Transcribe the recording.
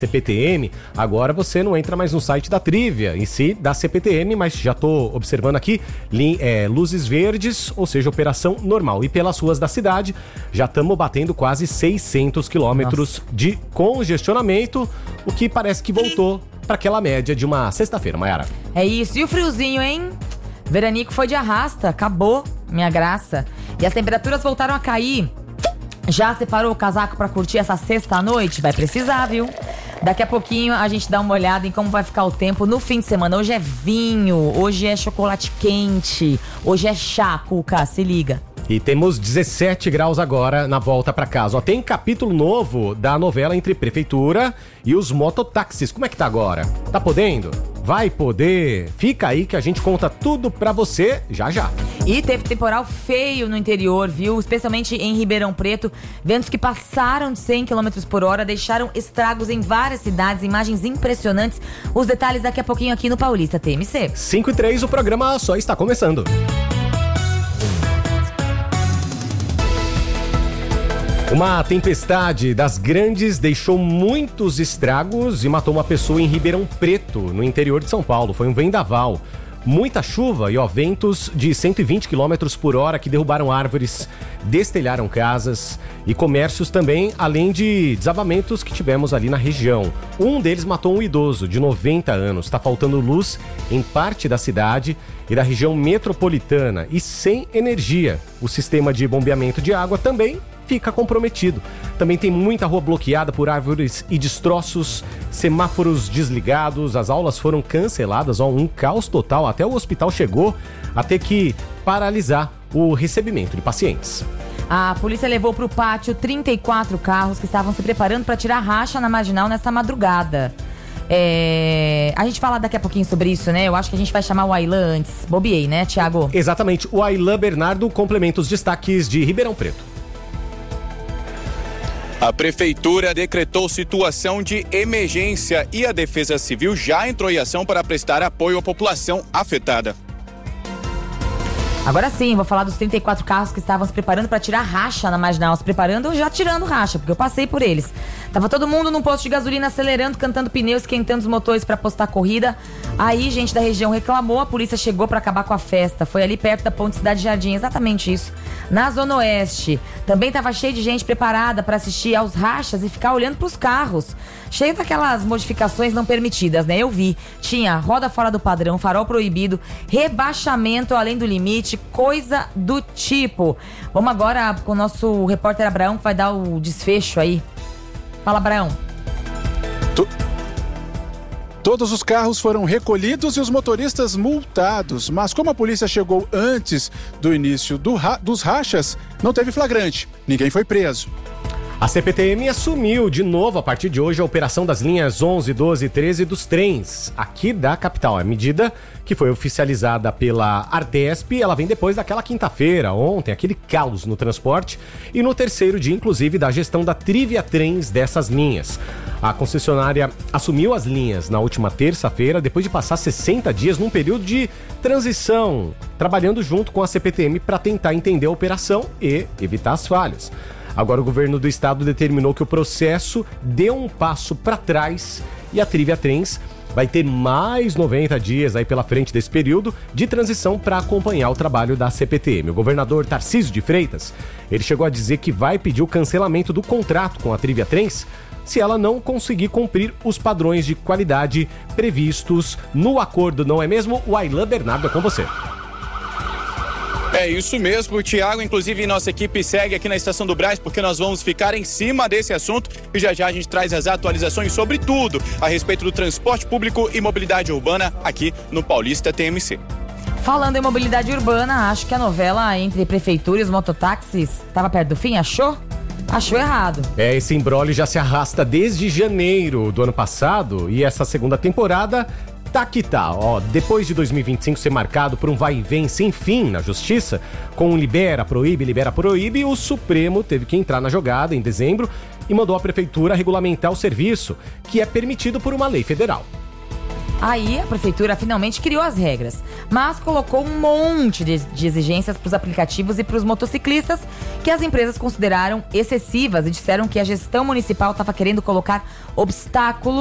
CPTM, agora você não entra mais no site da Trivia, em si, da CPTM, mas já tô observando aqui, luzes verdes, ou seja, operação normal. E pelas ruas da cidade, já estamos batendo quase 600 quilômetros de congestionamento, o que parece que voltou para aquela média de uma sexta-feira, Mayara. É isso, e o friozinho, hein? Veranico foi de arrasta, acabou, minha graça. E as temperaturas voltaram a cair. Já separou o casaco pra curtir essa sexta à noite? Vai precisar, viu? Daqui a pouquinho a gente dá uma olhada em como vai ficar o tempo no fim de semana. Hoje é vinho, hoje é chocolate quente, hoje é chá, Cuca, se liga. E temos 17 graus agora na volta pra casa. Ó, tem capítulo novo da novela entre prefeitura e os mototáxis. Como é que tá agora? Tá podendo? Vai poder? Fica aí que a gente conta tudo pra você já já. E teve temporal feio no interior, viu? Especialmente em Ribeirão Preto. Ventos que passaram de 100 km por hora, deixaram estragos em várias cidades, imagens impressionantes. Os detalhes daqui a pouquinho aqui no Paulista TMC. 5:03, o programa só está começando. Uma tempestade das grandes deixou muitos estragos e matou uma pessoa em Ribeirão Preto, no interior de São Paulo. Foi um vendaval. Muita chuva e ventos de 120 km por hora que derrubaram árvores, destelharam casas e comércios também, além de desabamentos que tivemos ali na região. Um deles matou um idoso de 90 anos. Está faltando luz em parte da cidade e da região metropolitana e sem energia. O sistema de bombeamento de água também fica comprometido. Também tem muita rua bloqueada por árvores e destroços, semáforos desligados, as aulas foram canceladas, um caos total. Até o hospital chegou a ter que paralisar o recebimento de pacientes. A polícia levou para o pátio 34 carros que estavam se preparando para tirar racha na Marginal nesta madrugada. A gente fala daqui a pouquinho sobre isso, né? Eu acho que a gente vai chamar o Aylan antes. Bobiei, né, Thiago? Exatamente. O Aylan Bernardo complementa os destaques de Ribeirão Preto. A prefeitura decretou situação de emergência e a Defesa Civil já entrou em ação para prestar apoio à população afetada. Agora sim, vou falar dos 34 carros que estavam se preparando para tirar racha na Marginal. Se preparando ou já tirando racha, porque eu passei por eles. Tava todo mundo num posto de gasolina acelerando, cantando pneus, esquentando os motores para postar corrida. Aí, gente da região reclamou, a polícia chegou para acabar com a festa. Foi ali perto da Ponte Cidade Jardim, exatamente isso. Na Zona Oeste. Também tava cheio de gente preparada para assistir aos rachas e ficar olhando pros carros. Cheio daquelas modificações não permitidas, né? Eu vi. Tinha roda fora do padrão, farol proibido, rebaixamento além do limite, coisa do tipo. Vamos agora com o nosso repórter Abraão, que vai dar o desfecho aí. Fala, Abraão. Todos os carros foram recolhidos e os motoristas multados. Mas como a polícia chegou antes do início dos rachas, não teve flagrante. Ninguém foi preso. A CPTM assumiu de novo, a partir de hoje, a operação das linhas 11, 12 e 13 dos trens aqui da capital. A medida que foi oficializada pela Artesp, ela vem depois daquela quinta-feira, ontem, aquele caos no transporte e no terceiro dia, inclusive, da gestão da Trivia Trens dessas linhas. A concessionária assumiu as linhas na última terça-feira, depois de passar 60 dias num período de transição, trabalhando junto com a CPTM para tentar entender a operação e evitar as falhas. Agora o governo do estado determinou que o processo deu um passo para trás e a Trivia Trens vai ter mais 90 dias aí pela frente desse período de transição para acompanhar o trabalho da CPTM. O governador Tarcísio de Freitas, ele chegou a dizer que vai pedir o cancelamento do contrato com a Trivia Trens se ela não conseguir cumprir os padrões de qualidade previstos no acordo, não é mesmo? O Aylan Bernardo, é com você. É isso mesmo, Thiago. Inclusive, nossa equipe segue aqui na Estação do Brás, porque nós vamos ficar em cima desse assunto e já já a gente traz as atualizações sobre tudo a respeito do transporte público e mobilidade urbana aqui no Paulista TMC. Falando em mobilidade urbana, acho que a novela entre prefeitura e os mototáxis estava perto do fim, achou? Achou errado. Esse imbróglio já se arrasta desde janeiro do ano passado e essa segunda temporada tá que tá, depois de 2025 ser marcado por um vai e vem sem fim na justiça, com libera, proíbe, o Supremo teve que entrar na jogada em dezembro e mandou a prefeitura regulamentar o serviço, que é permitido por uma lei federal. Aí a prefeitura finalmente criou as regras, mas colocou um monte de exigências para os aplicativos e para os motociclistas que as empresas consideraram excessivas e disseram que a gestão municipal estava querendo colocar obstáculos